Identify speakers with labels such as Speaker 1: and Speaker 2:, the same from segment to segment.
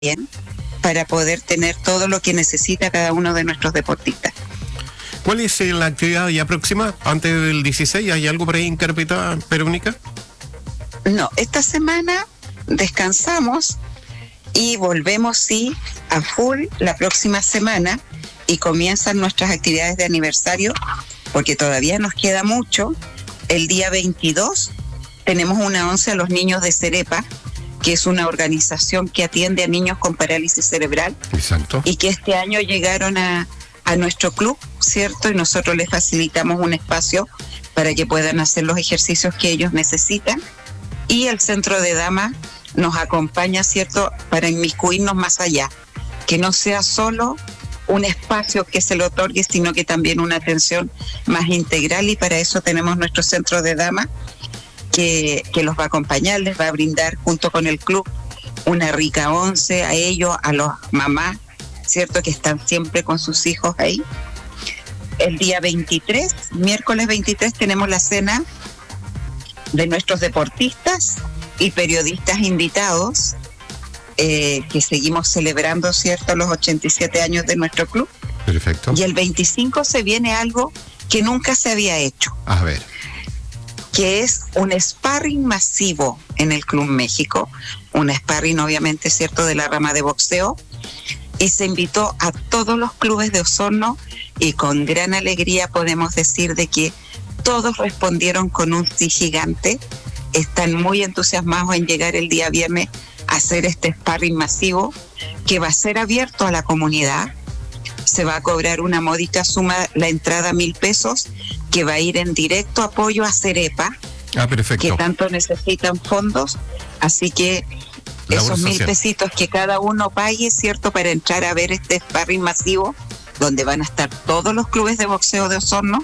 Speaker 1: bien para poder tener todo lo que necesita cada uno de nuestros deportistas.
Speaker 2: ¿Cuál es la actividad ya próxima? Antes del 16, ¿hay algo por ahí en carpeta, Verónica?
Speaker 1: No, esta semana descansamos y volvemos sí a full la próxima semana y comienzan nuestras actividades de aniversario porque todavía nos queda mucho. El día 22 tenemos una once a los niños de Cerepa, que es una organización que atiende a niños con parálisis cerebral.
Speaker 2: Exacto.
Speaker 1: Y que este año llegaron a nuestro club, ¿cierto? Y nosotros les facilitamos un espacio para que puedan hacer los ejercicios que ellos necesitan. Y el Centro de Damas nos acompaña, ¿cierto?, para inmiscuirnos más allá, que no sea solo un espacio que se le otorgue, sino que también una atención más integral, y para eso tenemos nuestro Centro de Damas que los va a acompañar, les va a brindar junto con el club una rica once a ellos, a los mamás, ¿cierto?, que están siempre con sus hijos ahí. El día 23, miércoles 23, tenemos la cena de nuestros deportistas y periodistas invitados, que seguimos celebrando, ¿cierto?, los 87 años de nuestro club.
Speaker 2: Perfecto.
Speaker 1: Y el 25 se viene algo que nunca se había hecho.
Speaker 2: A ver.
Speaker 1: Que es un sparring masivo en el Club México, un sparring obviamente, ¿cierto?, de la rama de boxeo, y se invitó a todos los clubes de Osorno y con gran alegría podemos decir de que todos respondieron con un sí gigante. Están muy entusiasmados en llegar el día viernes a hacer este sparring masivo que va a ser abierto a la comunidad. Se va a cobrar una módica suma, la entrada 1,000 pesos, que va a ir en directo apoyo a Cerepa,
Speaker 2: perfecto,
Speaker 1: que tanto necesitan fondos. Así que esos 1,000 pesitos que cada uno pague, ¿cierto?, para entrar a ver este sparring masivo, donde van a estar todos los clubes de boxeo de Osorno.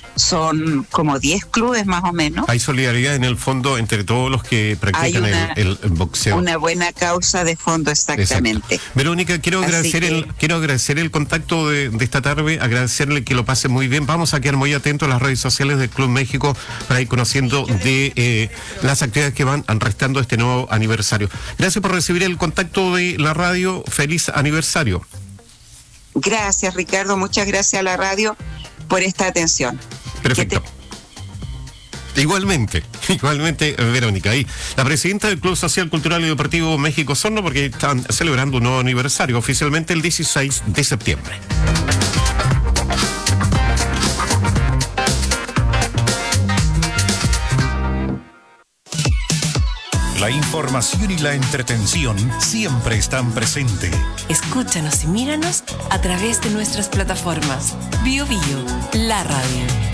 Speaker 1: Son como 10 clubes más o menos.
Speaker 2: Hay solidaridad en el fondo entre todos los que practican el boxeo.
Speaker 1: Una buena causa de fondo, exactamente.
Speaker 2: Exacto. Verónica, quiero agradecer el contacto de esta tarde, agradecerle que lo pase muy bien. Vamos a quedar muy atentos a las redes sociales del Club México para ir conociendo de las actividades que van restando este nuevo aniversario. Gracias por recibir el contacto de la radio. Feliz aniversario.
Speaker 1: Gracias, Ricardo. Muchas gracias a la radio por esta atención.
Speaker 2: Perfecto. Igualmente, Verónica, ahí la presidenta del Club Social, Cultural y Deportivo México Osorno, porque están celebrando un nuevo aniversario oficialmente el 16 de septiembre.
Speaker 3: La información y la entretención siempre están presentes.
Speaker 4: Escúchanos y míranos a través de nuestras plataformas. Bio Bio, la radio.